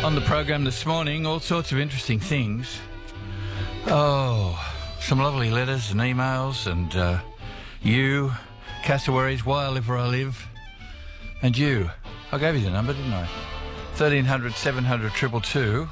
On the program this morning, all sorts of interesting things. Oh, some lovely letters and emails, and you, cassowaries, why I live where I live, and you. I gave you the number, didn't I? 1300 700 222.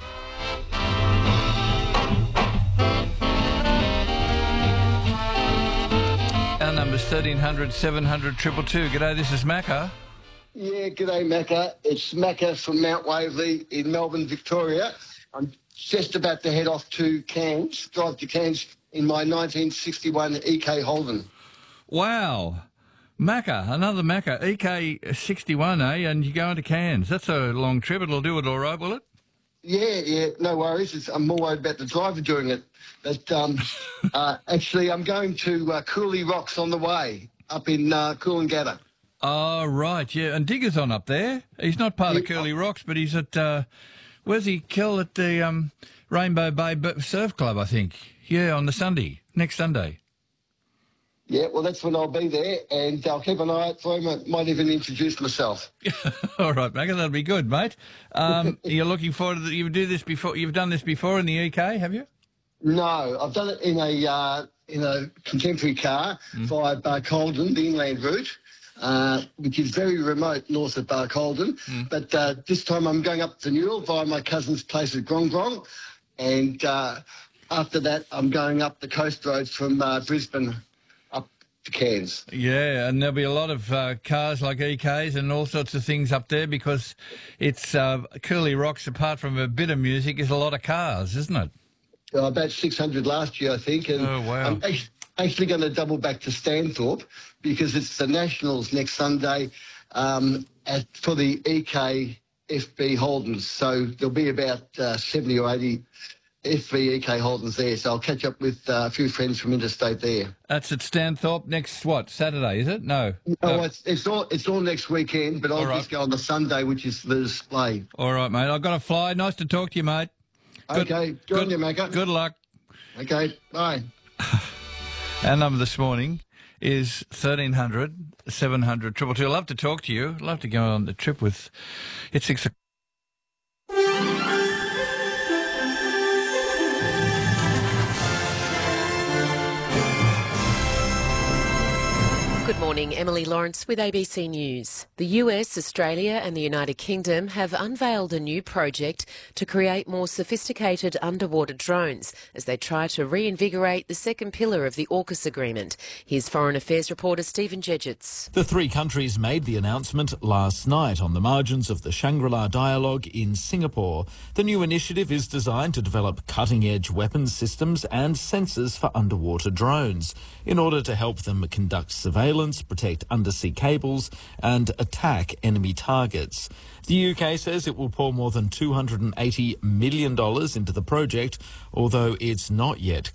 Our number's 1300 700 222. G'day, this is Macca. Yeah, g'day, Macca. It's Macca from Mount Waverley in Melbourne, Victoria. I'm just about to head off to Cairns, drive to Cairns in my 1961 EK Holden. Wow. Macca, another Macca, EK61, eh? And you're going to Cairns. That's a long trip. It'll do it all right, will it? Yeah, no worries. I'm more worried about the driver doing it. But actually, I'm going to Cooley Rocks on the way, up in Coolangatta. Oh, right, yeah. And Digger's on up there. He's not part of Curly Rocks, but he's at, where's he? Kill at the Rainbow Bay Surf Club, I think. Yeah, on the Sunday, next Sunday. Yeah, well, that's when I'll be there, and I'll keep an eye out for him. I might even introduce myself. All right, Macca, that'll be good, mate. You're looking forward to that. You do this before. You've done this before in the EK, have you? No, I've done it in a contemporary car via Barcaldine, the inland route. Which is very remote north of Barcaldine. But this time I'm going up to Newell via my cousin's place at Grong Grong. And after that, I'm going up the coast roads from Brisbane up to Cairns. Yeah, and there'll be a lot of cars like EKs and all sorts of things up there because it's Curly Rocks, apart from a bit of music, is a lot of cars, isn't it? About 600 last year, I think. And oh, wow. I'm actually going to double back to Stanthorpe because it's the Nationals next Sunday for the EK FB Holdens. So there'll be about 70 or 80 FB EK Holdens there. So I'll catch up with a few friends from interstate there. That's at Stanthorpe next, what, Saturday, is it? No. No, it's all next weekend, but I'll just go on the Sunday, which is the display. All right, mate. I've got to fly. Nice to talk to you, mate. Okay. Good on you, Macca. Good luck. Okay, bye. Our number this morning is 1300 700 222. I'd love to talk to you. I'd love to go on the trip with... It's 6 o'clock. Good morning, Emily Lawrence with ABC News. The US, Australia and the United Kingdom have unveiled a new project to create more sophisticated underwater drones as they try to reinvigorate the second pillar of the AUKUS agreement. Here's Foreign Affairs reporter Stephen Jedgetts. The three countries made the announcement last night on the margins of the Shangri-La Dialogue in Singapore. The new initiative is designed to develop cutting-edge weapons systems and sensors for underwater drones in order to help them conduct surveillance, protect undersea cables and attack enemy targets. The UK says it will pour more than $280 million into the project, although it's not yet